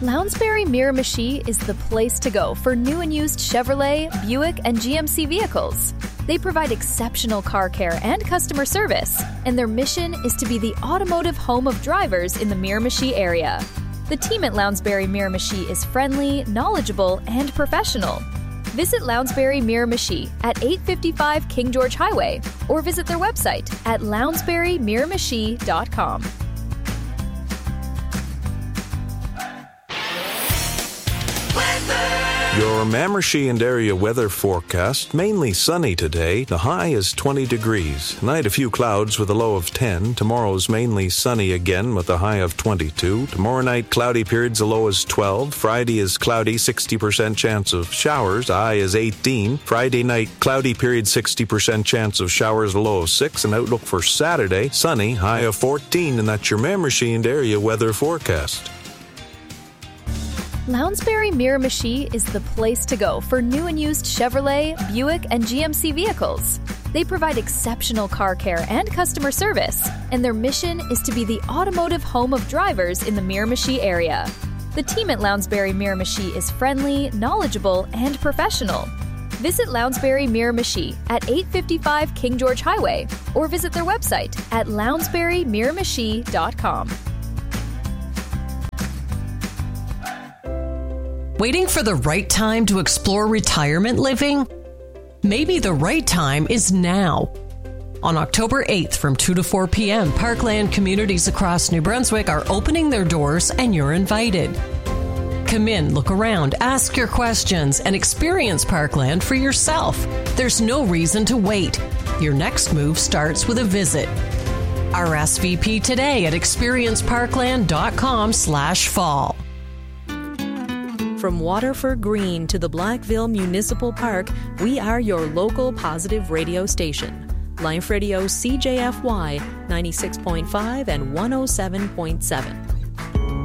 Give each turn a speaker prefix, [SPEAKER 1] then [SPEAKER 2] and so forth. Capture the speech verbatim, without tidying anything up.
[SPEAKER 1] Lounsbury Miramichi is the place to go for new and used Chevrolet, Buick, and G M C vehicles. They provide exceptional car care and customer service, and their mission is to be the automotive home of drivers in the Miramichi area. The team at Lounsbury Miramichi is friendly, knowledgeable, and professional. Visit Lounsbury Miramichi at eight fifty-five King George Highway or visit their website at lounsbury miramichi dot com.
[SPEAKER 2] Your Miramichi and area weather forecast, mainly sunny today. The high is twenty degrees. Night a few clouds with a low of ten. Tomorrow's mainly sunny again with a high of twenty-two. Tomorrow night cloudy periods, a low is twelve. Friday is cloudy, sixty percent chance of showers. High is eighteen. Friday night cloudy period, sixty percent chance of showers, a low of six. And outlook for Saturday, sunny, high of fourteen. And that's your Miramichi and area weather forecast.
[SPEAKER 1] Lounsbury Miramichi is the place to go for new and used Chevrolet, Buick, and G M C vehicles. They provide exceptional car care and customer service, and their mission is to be the automotive home of drivers in the Miramichi area. The team at Lounsbury Miramichi is friendly, knowledgeable, and professional. Visit Lounsbury Miramichi at eight fifty-five King George Highway or visit their website at lounsbury miramichi dot com.
[SPEAKER 3] Waiting for the right time to explore retirement living? Maybe the right time is now. On October eighth from two to four p.m., Parkland communities across New Brunswick are opening their doors and you're invited. Come in, look around, ask your questions, and experience Parkland for yourself. There's no reason to wait. Your next move starts with a visit. R S V P today at experienceparkland.com slash fall.
[SPEAKER 4] From Waterford Green to the Blackville Municipal Park, we are your local positive radio station. Life Radio C J F Y ninety-six point five and one oh seven point seven.